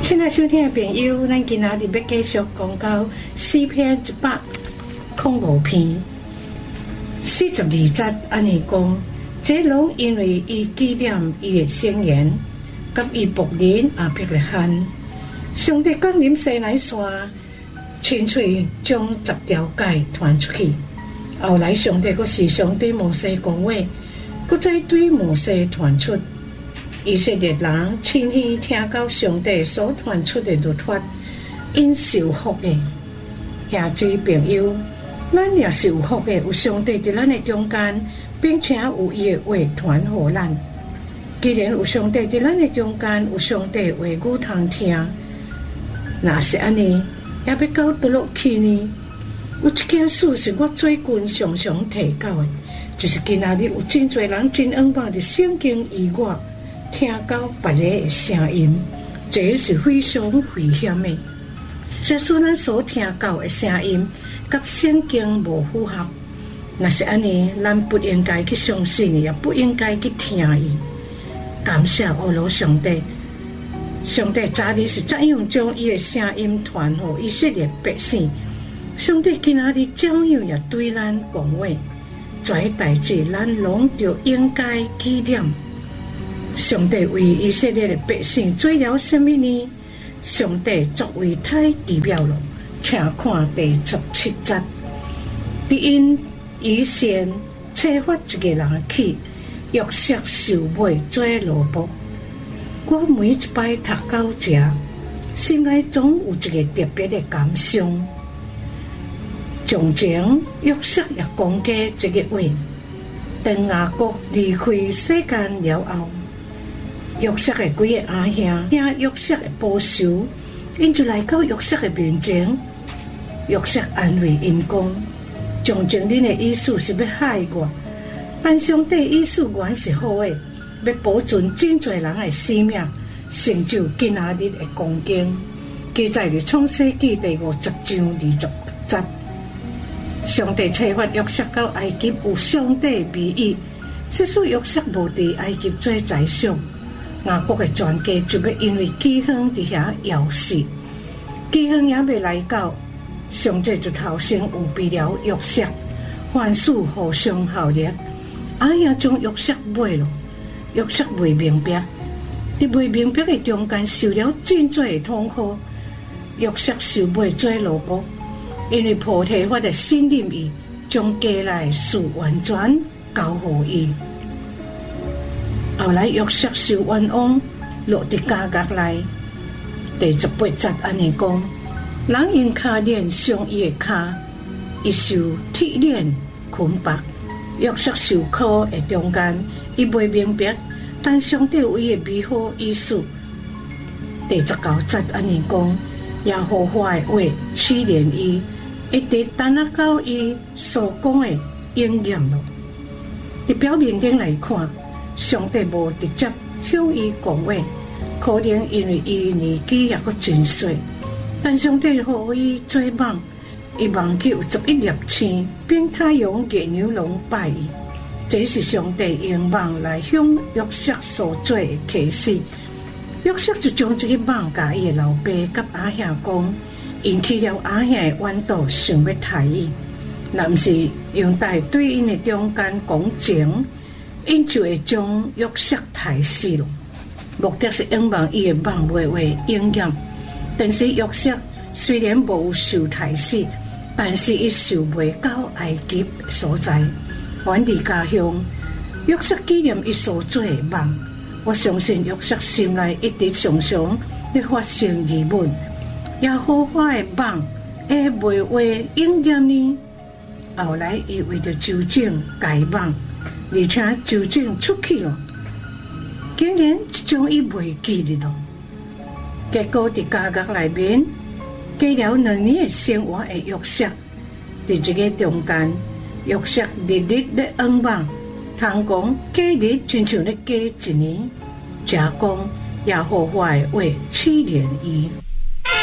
亲爱收听的朋友，咱今仔日要继续讲到诗篇105篇42节，安尼讲，这拢因为伊纪念伊的圣言，甲伊仆人亚伯拉罕。上帝降临西乃山，亲嘴将10条诫传出去。后来上帝阁时常对摩西讲话，阁再对摩西传出。以色列人亲耳听到上帝所传出的律法，因受福的。兄姊朋友，咱也是有福的，有上帝在咱的中间，并且有伊的话传予咱。既然有上帝在咱的中间，有上帝的话语通听，若是安尼，也要到倒落去呢？有一件事是我最近常常提到的，就是今仔日有真侪人真仰望伫圣经以外，听到别个的声音，这是非常危险的。假使咱所听到的声音，甲圣经无符合，若是安尼，咱不应该去相信伊，也不应该去听伊。感谢阿罗上帝，上帝早日是怎样将伊的声音传予以色列百姓？上帝今仔日照样也对咱讲话，这代志咱拢就应该纪念。上帝为以色列的百姓做了什么呢？上帝作为太奇妙了，请看第17节。因以前启发一个人去，约瑟受买做奴仆。我每一摆读到这，心内总有一个特别的感伤。从前约瑟也讲过这个话，当雅各离开世间了后，约瑟的几个阿兄听约瑟的报仇，因就来到约瑟的面前。约瑟安慰因讲：从前恁的意思是要害我，但上帝意思原是好的，要保存真侪人的性命，成就今仔日的光景。记载伫创世纪第50章20节。上帝启发约瑟到埃及有上帝美意，即使约瑟无伫埃及做宰相，雅各的全家就要因为饥荒伫遐枵死。饥荒也未来到，上帝就头先有备了约瑟，凡事互相效力。阿兄将约瑟买了，约瑟未明白，伫未明白的中间受了真多的痛苦。约瑟受买做奴仆，因为菩提法的信任伊，将家内的事完全交予伊。后来约瑟受冤枉，落伫监狱内。第18节安尼讲：人用脚链伤伊的脚，伊受铁链捆绑。约瑟受苦的中间，伊未明白，但上帝有伊的美好意思。第19节安尼讲：耶和华的话试炼伊，一直等到伊所讲的应验了。伫表面顶来看，上帝无直接向伊讲话，可能因为伊年纪也阁真小，但上帝予伊做梦，伊梦去有11粒星，并太阳、月牛拢拜伊。这是上帝用梦来向约瑟所做的启示。约瑟就将这个梦甲伊的老爸甲阿兄讲，引起了阿兄的怨妒，想要杀伊。若毋是用在对因的中间讲情，因就会将约瑟杀死了。目的是仰望伊的梦会应验。但是约瑟虽然无受杀死，但是伊受卖到埃及所在，返离家乡。约瑟纪念伊所做的梦。我相信约瑟心内一直常常在发生疑问：耶和华的梦会袂话应验呢？后来伊为着纠正改梦，而且纠正出去了，竟然将伊袂记哩了。结果伫监狱内面，过了2年的生活的约瑟，伫这个中间，约瑟日日咧仰望，通讲假日亲像咧过一年。假讲耶和华的话试炼伊。